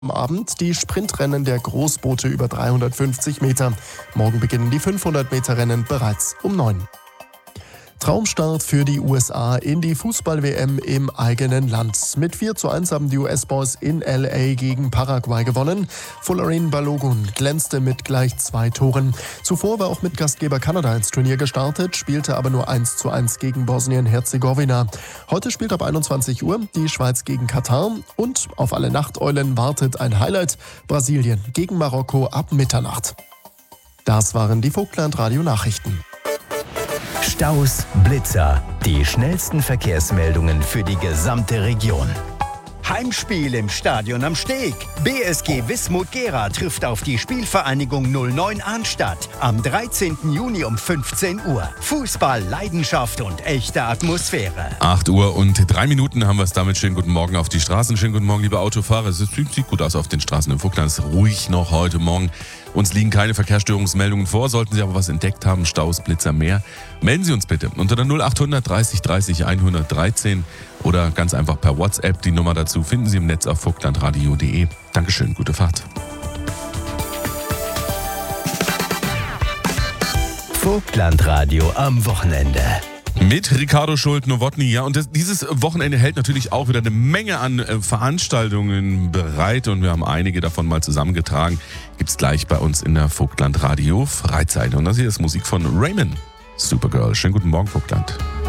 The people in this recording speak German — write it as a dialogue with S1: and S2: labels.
S1: Am Abend die Sprintrennen der Großboote über 350 Meter. Morgen beginnen die 500-Meter-Rennen bereits um 9. Traumstart für die USA in die Fußball-WM im eigenen Land. Mit 4:1 haben die US-Boys in L.A. gegen Paraguay gewonnen. Folarin Balogun glänzte mit gleich 2 Toren. Zuvor war auch mit Gastgeber Kanada ins Turnier gestartet, spielte aber nur 1:1 gegen Bosnien-Herzegowina. Heute spielt ab 21 Uhr die Schweiz gegen Katar und auf alle Nachteulen wartet ein Highlight: Brasilien gegen Marokko ab Mitternacht. Das waren die Vogtland-Radio-Nachrichten.
S2: Staus, Blitzer, die schnellsten Verkehrsmeldungen für die gesamte Region. Heimspiel im Stadion am Steg. BSG Wismut Gera trifft auf die Spielvereinigung 09 Arnstadt am 13. Juni um 15 Uhr. Fußball, Leidenschaft und echte Atmosphäre.
S3: 8 Uhr und 3 Minuten haben wir es damit. Schönen guten Morgen auf die Straßen. Schönen guten Morgen, liebe Autofahrer. Es sieht gut aus auf den Straßen im Vogtland. Es ist ruhig noch heute Morgen. Uns liegen keine Verkehrsstörungsmeldungen vor. Sollten Sie aber was entdeckt haben, Staus, Blitzer, mehr, melden Sie uns bitte unter der 0800 30 30 113 oder ganz einfach per WhatsApp. Die Nummer dazu finden Sie im Netz auf vogtlandradio.de. Dankeschön, gute Fahrt.
S2: Vogtlandradio am Wochenende.
S3: Mit Ricardo Schult-Nowotny, ja, und dieses Wochenende hält natürlich auch wieder eine Menge an Veranstaltungen bereit und wir haben einige davon mal zusammengetragen. Gibt's gleich bei uns in der Vogtland Radio Freizeit. Und das hier ist Musik von Raymond, Supergirl. Schönen guten Morgen, Vogtland.